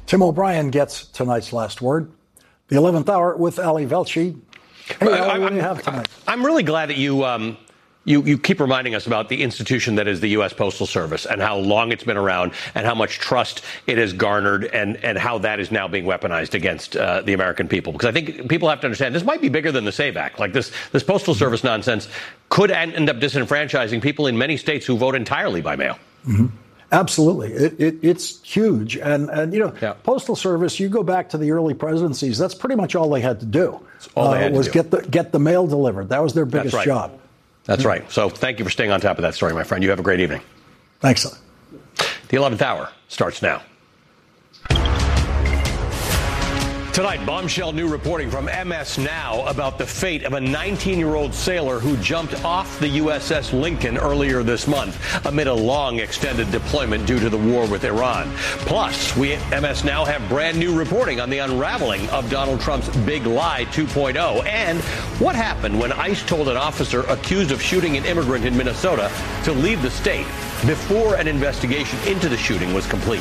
Tim O'Brien gets tonight's last word. The 11th hour with Ali Velshi. Hey, Ali, what do you have tonight? I'm really glad that you keep reminding us about the institution that is the U.S. Postal Service and how long it's been around and how much trust it has garnered and how that is now being weaponized against the American people. Because I think people have to understand this might be bigger than the SAVE Act. Like this Postal Service nonsense could end up disenfranchising people in many states who vote entirely by mail. Mm-hmm. Absolutely. It's huge. And you know, Postal Service, you go back to the early presidencies, that's pretty much all they had to do. Get the mail delivered. That was their biggest job. That's right. So thank you for staying on top of that story, my friend. You have a great evening. Thanks. The 11th hour starts now. Tonight, bombshell new reporting from MS Now about the fate of a 19-year-old sailor who jumped off the USS Lincoln earlier this month amid a long extended deployment due to the war with Iran. Plus, we at MS Now have brand new reporting on the unraveling of Donald Trump's Big Lie 2.0 and what happened when ICE told an officer accused of shooting an immigrant in Minnesota to leave the state before an investigation into the shooting was complete.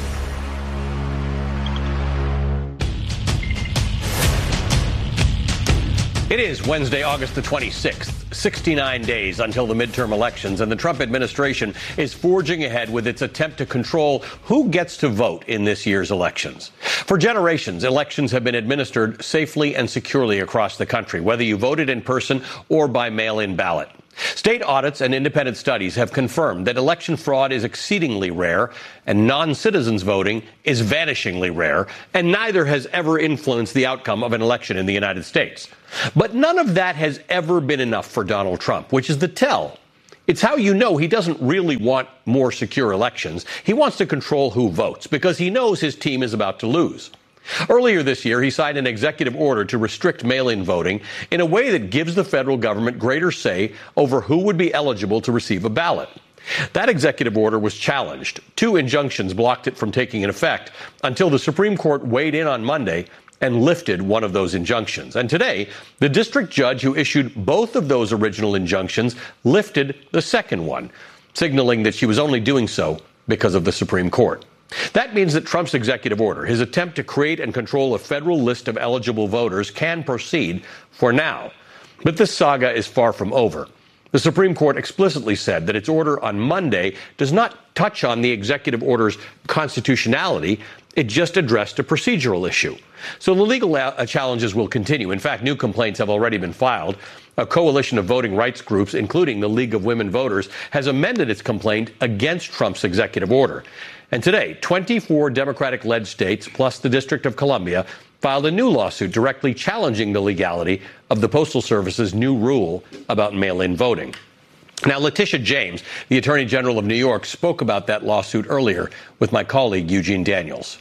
It is Wednesday, August the 26th, 69 days until the midterm elections, and the Trump administration is forging ahead with its attempt to control who gets to vote in this year's elections. For generations, elections have been administered safely and securely across the country, whether you voted in person or by mail-in ballot. State audits and independent studies have confirmed that election fraud is exceedingly rare and non-citizens voting is vanishingly rare, and neither has ever influenced the outcome of an election in the United States. But none of that has ever been enough for Donald Trump, which is the tell. It's how you know he doesn't really want more secure elections. He wants to control who votes because he knows his team is about to lose. Earlier this year, he signed an executive order to restrict mail-in voting in a way that gives the federal government greater say over who would be eligible to receive a ballot. That executive order was challenged. 2 injunctions blocked it from taking effect until the Supreme Court weighed in on Monday and lifted one of those injunctions. And today, the district judge who issued both of those original injunctions lifted the second one, signaling that she was only doing so because of the Supreme Court. That means that Trump's executive order, his attempt to create and control a federal list of eligible voters, can proceed for now. But this saga is far from over. The Supreme Court explicitly said that its order on Monday does not touch on the executive order's constitutionality. It just addressed a procedural issue. So the legal challenges will continue. In fact, new complaints have already been filed. A coalition of voting rights groups, including the League of Women Voters, has amended its complaint against Trump's executive order. And today, 24 Democratic-led states, plus the District of Columbia, filed a new lawsuit directly challenging the legality of the Postal Service's new rule about mail-in voting. Now, Letitia James, the Attorney General of New York, spoke about that lawsuit earlier with my colleague Eugene Daniels.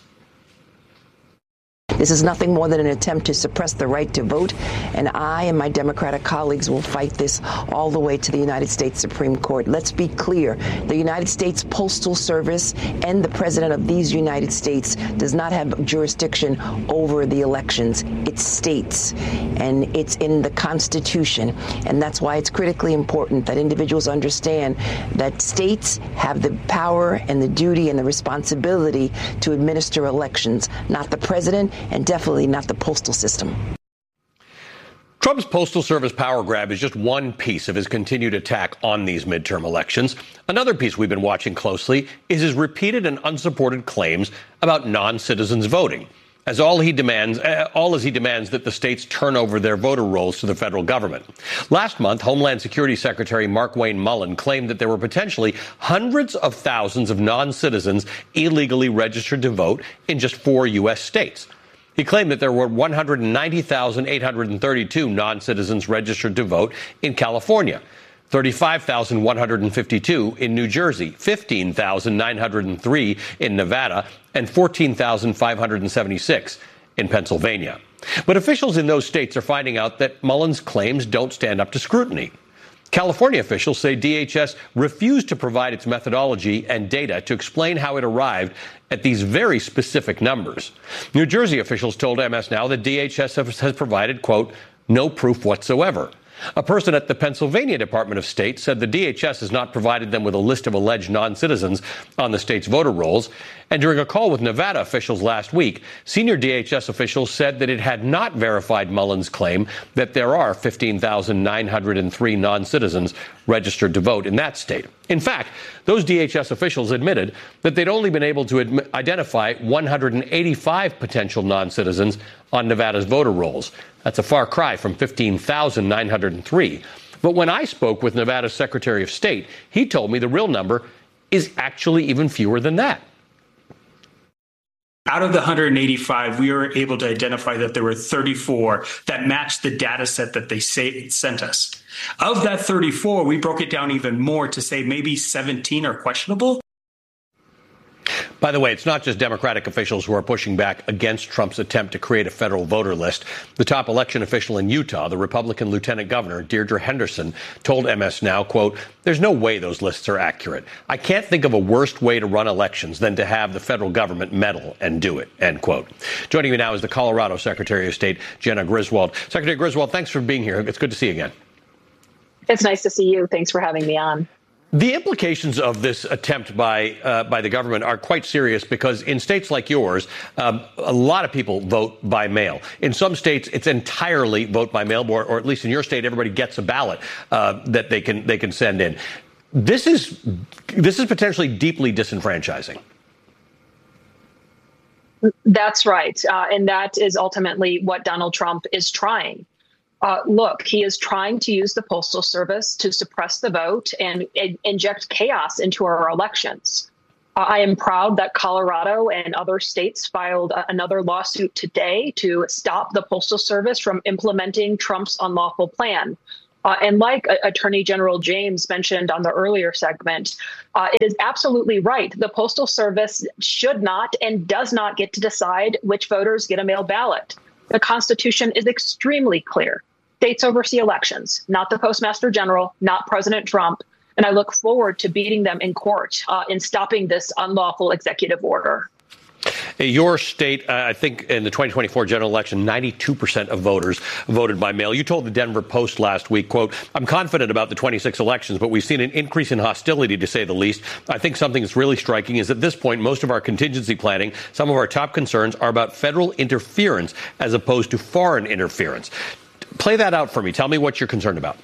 This is nothing more than an attempt to suppress the right to vote, and I and my Democratic colleagues will fight this all the way to the United States Supreme Court. Let's be clear. The United States Postal Service and the President of these United States does not have jurisdiction over the elections. It's states, and it's in the Constitution, and that's why it's critically important that individuals understand that states have the power and the duty and the responsibility to administer elections, not the President, and definitely not the postal system. Trump's Postal Service power grab is just one piece of his continued attack on these midterm elections. Another piece we've been watching closely is his repeated and unsupported claims about non-citizens voting, as all he demands that the states turn over their voter rolls to the federal government. Last month, Homeland Security Secretary Markwayne Mullin claimed that there were potentially hundreds of thousands of non-citizens illegally registered to vote in just 4 U.S. states. He claimed that there were 190,832 non-citizens registered to vote in California, 35,152 in New Jersey, 15,903 in Nevada, and 14,576 in Pennsylvania. But officials in those states are finding out that Mullin's claims don't stand up to scrutiny. California officials say DHS refused to provide its methodology and data to explain how it arrived at these very specific numbers. New Jersey officials told MS Now that DHS has provided, quote, no proof whatsoever. A person at the Pennsylvania Department of State said the DHS has not provided them with a list of alleged non-citizens on the state's voter rolls. And during a call with Nevada officials last week, senior DHS officials said that it had not verified Mullen's claim that there are 15,903 non-citizens registered to vote in that state. In fact, those DHS officials admitted that they'd only been able to identify 185 potential non-citizens on Nevada's voter rolls. That's a far cry from 15,903. But when I spoke with Nevada's Secretary of State, he told me the real number is actually even fewer than that. Out of the 185, we were able to identify that there were 34 that matched the data set that they sent us. Of that 34, we broke it down even more to say maybe 17 are questionable. By the way, it's not just Democratic officials who are pushing back against Trump's attempt to create a federal voter list. The top election official in Utah, the Republican Lieutenant Governor, Deirdre Henderson, told MS Now, quote, "There's no way those lists are accurate. I can't think of a worse way to run elections than to have the federal government meddle and do it," end quote. Joining me now is the Colorado Secretary of State, Jena Griswold. Secretary Griswold, thanks for being here. It's good to see you again. It's nice to see you. Thanks for having me on. The implications of this attempt by the government are quite serious because in states like yours, a lot of people vote by mail. In some states, it's entirely vote by mail, or at least in your state, everybody gets a ballot that they can send in. This is potentially deeply disenfranchising. That's right, and that is ultimately what Donald Trump is trying. Look, he is trying to use the Postal Service to suppress the vote and inject chaos into our elections. I am proud that Colorado and other states filed another lawsuit today to stop the Postal Service from implementing Trump's unlawful plan. And like Attorney General James mentioned on the earlier segment, it is absolutely right. The Postal Service should not and does not get to decide which voters get a mail ballot. The Constitution is extremely clear. States oversee elections, not the Postmaster General, not President Trump. And I look forward to beating them in court in stopping this unlawful executive order. Your state, I think in the 2024 general election, 92% of voters voted by mail. You told the Denver Post last week, quote, "I'm confident about the 26 elections, but we've seen an increase in hostility, to say the least. I think something that's really striking is at this point, most of our contingency planning, some of our top concerns are about federal interference as opposed to foreign interference." Play that out for me. Tell me what you're concerned about.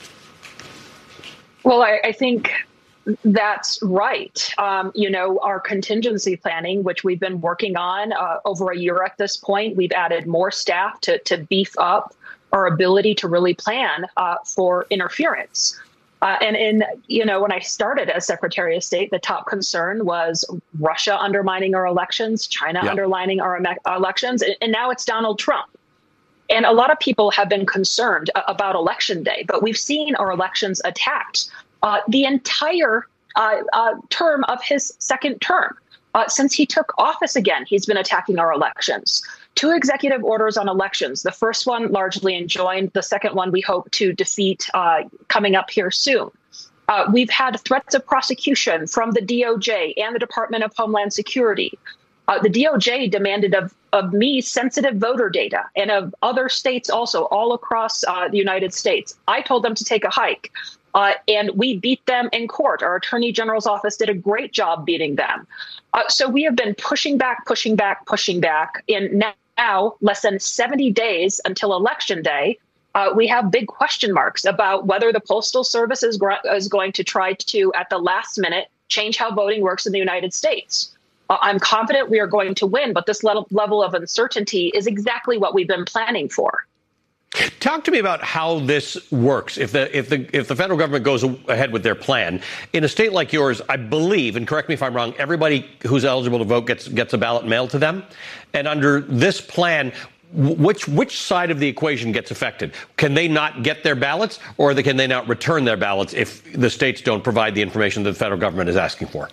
Well, I think that's right. Our contingency planning, which we've been working on over a year at this point, we've added more staff to beef up our ability to really plan for interference. When I started as Secretary of State, the top concern was Russia undermining our elections, China undermining our elections, and now it's Donald Trump. And a lot of people have been concerned about Election Day, but we've seen our elections attacked the entire term of his second term. Since he took office again, he's been attacking our elections. 2 executive orders on elections. The first one largely enjoined. The second one we hope to defeat coming up here soon. We've had threats of prosecution from the DOJ and the Department of Homeland Security. The DOJ demanded of me sensitive voter data and of other states also all across the United States. I told them to take a hike and we beat them in court. Our Attorney General's office did a great job beating them. So we have been pushing back. And now, less than 70 days until Election Day, we have big question marks about whether the Postal Service is going to try to, at the last minute, change how voting works in the United States. I'm confident we are going to win, but this level of uncertainty is exactly what we've been planning for. Talk to me about how this works. If the federal government goes ahead with their plan in a state like yours, I believe, and correct me if I'm wrong, everybody who's eligible to vote gets a ballot mailed to them. And under this plan, which side of the equation gets affected? Can they not get their ballots, or can they not return their ballots if the states don't provide the information that the federal government is asking for?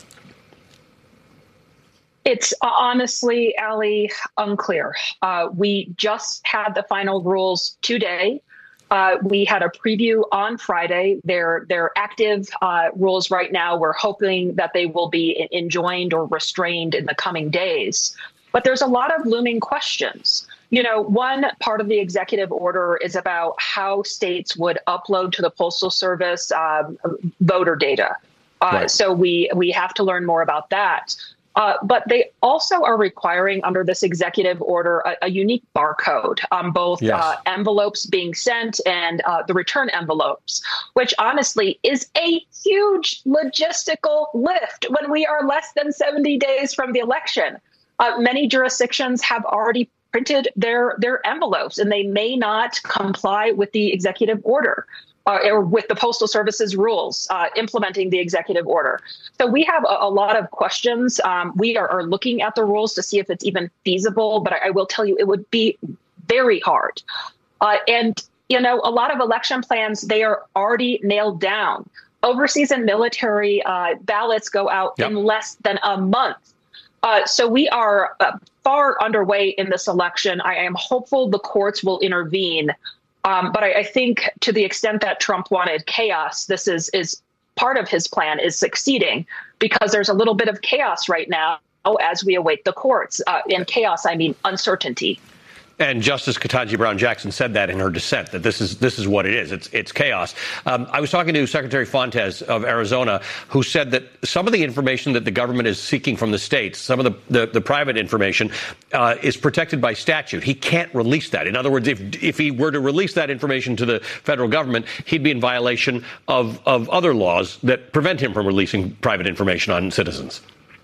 It's honestly, Ali, unclear. We just had the final rules today. We had a preview on Friday. They're active rules right now. We're hoping that they will be enjoined or restrained in the coming days. But there's a lot of looming questions. One part of the executive order is about how states would upload to the Postal Service voter data. Right. So we have to learn more about that. But they also are requiring under this executive order a unique barcode on both envelopes being sent and the return envelopes, which honestly is a huge logistical lift when we are less than 70 days from the election. Many jurisdictions have already printed their envelopes, and they may not comply with the executive order or with the Postal Service's rules implementing the executive order. So we have a lot of questions. We are looking at the rules to see if it's even feasible, but I will tell you it would be very hard. And a lot of election plans, they are already nailed down. Overseas and military ballots go out in less than a month. So we are far underway in this election. I am hopeful the courts will intervene. But I think to the extent that Trump wanted chaos, this is part of his plan is succeeding because there's a little bit of chaos right now as we await the courts. In chaos, I mean uncertainty. And Justice Ketanji Brown Jackson said that in her dissent, that this is what it is. It's chaos. I was talking to Secretary Fontes of Arizona, who said that some of the information that the government is seeking from the states, some of the private information, is protected by statute. He can't release that. In other words, if he were to release that information to the federal government, he'd be in violation of other laws that prevent him from releasing private information on citizens.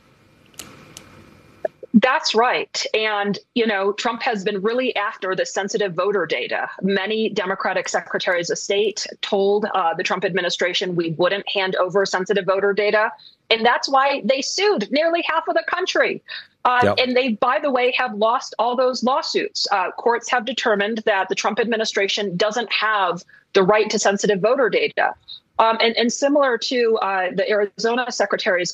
That's right. And, Trump has been really after the sensitive voter data. Many Democratic secretaries of state told the Trump administration we wouldn't hand over sensitive voter data. And that's why they sued nearly half of the country. And they, by the way, have lost all those lawsuits. Courts have determined that the Trump administration doesn't have the right to sensitive voter data. And similar to the Arizona secretary's